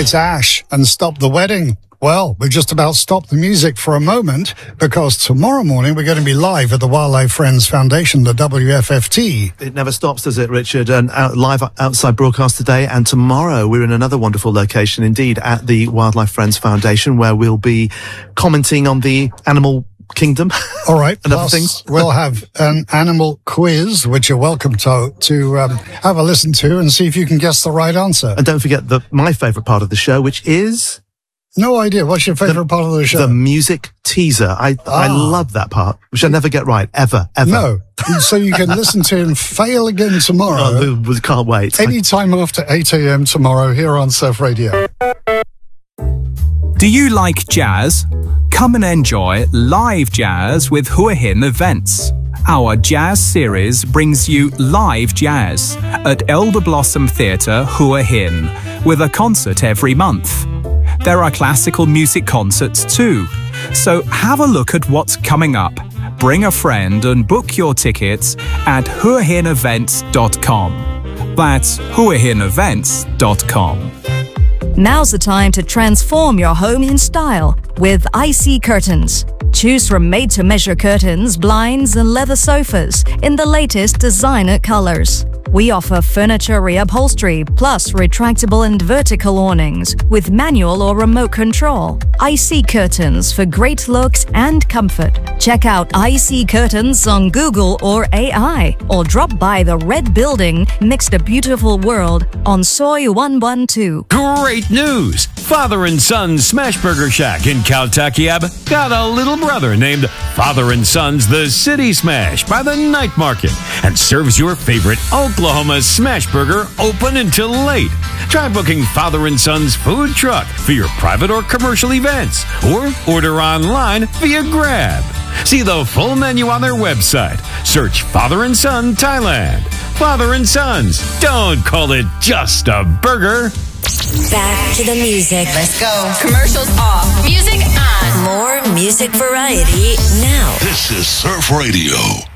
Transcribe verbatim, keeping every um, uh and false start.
It's Ash and Stop the Wedding. Well, we just about stopped the music for a moment because tomorrow morning we're going to be live at the Wildlife Friends Foundation, the W F F T. It never stops, does it, Richard? And out, live outside broadcast today, and tomorrow we're in another wonderful location indeed at the Wildlife Friends Foundation, where we'll be commenting on the animal kingdom. All right. and Plus, other things. We'll have an animal quiz, which you're welcome to to um, have a listen to and see if you can guess the right answer. And don't forget the my favourite part of the show, which is No idea. What's your favourite part of the show? the music teaser. I I Ah. love that part, which I never get right, ever, ever. No. So you can listen to and fail again tomorrow. Oh, we can't wait. Any time after eight a.m. tomorrow here on Surf Radio. Do you like jazz? Come and enjoy live jazz with Hua Hin Events. Our jazz series brings you live jazz at Elder Blossom Theatre, Hua Hin, with a concert every month. There are classical music concerts too, so have a look at what's coming up. Bring a friend and book your tickets at hua hin events dot com. That's hua hin events dot com. Now's the time to transform your home in style with I C Curtains. Choose from made-to-measure curtains, blinds, and leather sofas in the latest designer colors. We offer furniture reupholstery plus retractable and vertical awnings with manual or remote control. I C Curtains for great looks and comfort. Check out I C Curtains on Google or A I, or drop by the Red Building next to Beautiful World on Soy one one two. Great news! Father and Son Smashburger Shack in Caltakiab got a little brother named Father and Son's The City Smash by the Night Market and serves your favorite Oklahoma Smashburger open until late. Try booking Father and Son's food truck for your private or commercial events, or order online via Grab. See the full menu on their website. Search Father and Son Thailand. Father and Sons. Don't call it just a burger. Back to the music. Let's go. Commercials off. Music on. More music variety now. This is Surf Radio.